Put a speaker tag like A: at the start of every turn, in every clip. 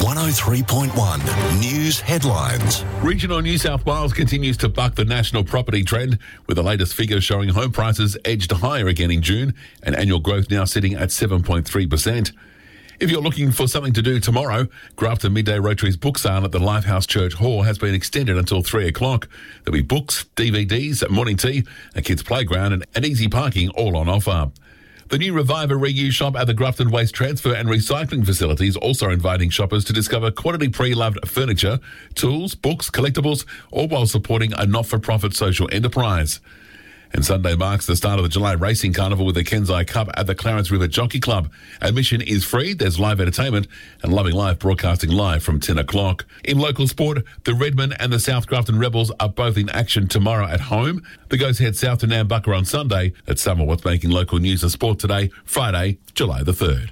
A: 103.1 News Headlines.
B: Regional New South Wales continues to buck the national property trend, with the latest figures showing home prices edged higher again in June and annual growth now sitting at 7.3%. If you're looking for something to do tomorrow, Grafton Midday Rotary's book sale at the Lifehouse Church Hall has been extended until 3 o'clock. There'll be books, DVDs, morning tea, a kids' playground and easy parking all on offer. The new Reviver reuse shop at the Grafton Waste Transfer and Recycling Facilities also inviting shoppers to discover quality pre-loved furniture, tools, books, collectibles, all while supporting a not-for-profit social enterprise. And Sunday marks the start of the July Racing Carnival with the Kensai Cup at the Clarence River Jockey Club. Admission is free, there's live entertainment, and Loving Life broadcasting live from 10 o'clock. In local sport, the Redmond and the South Grafton Rebels are both in action tomorrow at home. The Ghosts head south to Nambucca on Sunday. That's some of what's making local news and sport today, Friday, July the 3rd.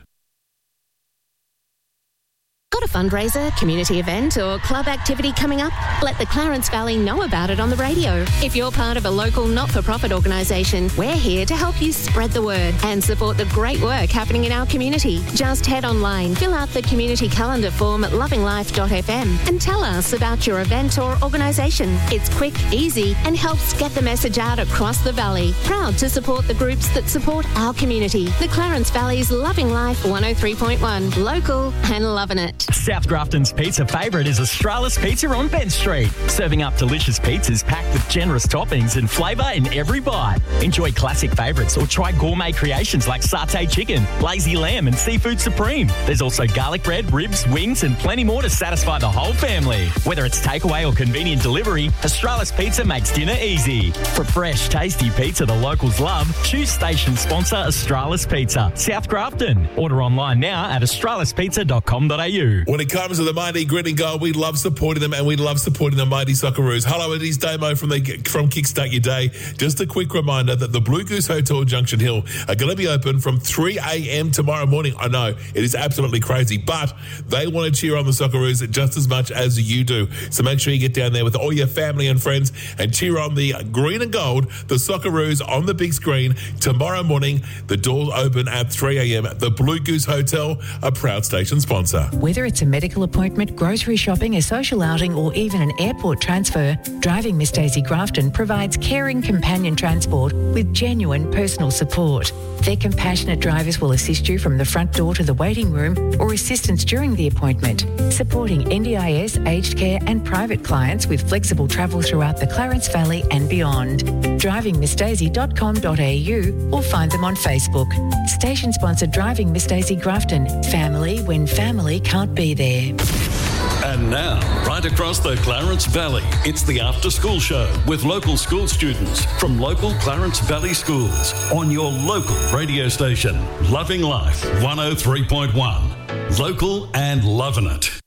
C: Got a fundraiser, community event or club activity coming up? Let the Clarence Valley know about it on the radio. If you're part of a local not-for-profit organisation, we're here to help you spread the word and support the great work happening in our community. Just head online, fill out the community calendar form at lovinglife.fm and tell us about your event or organisation. It's quick, easy and helps get the message out across the valley. Proud to support the groups that support our community. The Clarence Valley's Loving Life 103.1. Local and loving it.
D: South Grafton's pizza favourite is Australis Pizza on Bent Street, serving up delicious pizzas packed with generous toppings and flavour in every bite. Enjoy classic favourites or try gourmet creations like satay chicken, lazy lamb and seafood supreme. There's also garlic bread, ribs, wings and plenty more to satisfy the whole family. Whether it's takeaway or convenient delivery, Australis Pizza makes dinner easy. For fresh, tasty pizza the locals love, choose station sponsor Australis Pizza, South Grafton. Order online now at australispizza.com.au.
E: When it comes to the mighty Green and Gold, we love supporting them and we love supporting the mighty Socceroos. Hello, it is Damo from Kickstart Your Day. Just a quick reminder that the Blue Goose Hotel Junction Hill are going to be open from 3 a.m. tomorrow morning. I know, it is absolutely crazy, but they want to cheer on the Socceroos just as much as you do. So make sure you get down there with all your family and friends and cheer on the Green and Gold, the Socceroos on the big screen tomorrow morning. The doors open at 3 a.m. The Blue Goose Hotel, a proud station sponsor.
F: Whether it's a medical appointment, grocery shopping, a social outing or even an airport transfer, Driving Miss Daisy Grafton provides caring companion transport with genuine personal support. Their compassionate drivers will assist you from the front door to the waiting room or assistance during the appointment, supporting NDIS, aged care and private clients with flexible travel throughout the Clarence Valley and beyond. DrivingMissDaisy.com.au or find them on Facebook. Station sponsor Driving Miss Daisy Grafton. Family when family can't be there.
G: And now, right across the Clarence Valley, it's the After School Show with local school students from local Clarence Valley schools on your local radio station, Loving Life 103.1. Local and loving it.